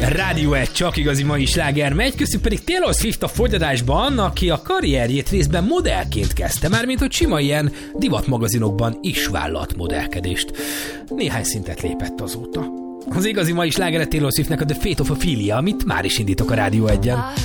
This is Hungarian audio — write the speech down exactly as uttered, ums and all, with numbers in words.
Rádió egy csak igazi mai sláger megy, köszönjük pedig Taylor Swift a folytatásban, aki a karrierjét részben modellként kezdte, mármint hogy sima ilyen divatmagazinokban is vállalt modellkedést. Néhány szintet lépett azóta. Az igazi mai slágeret Taylor Swiftnek a The Fate of Ophelia, amit már is indítok a Rádió egyen.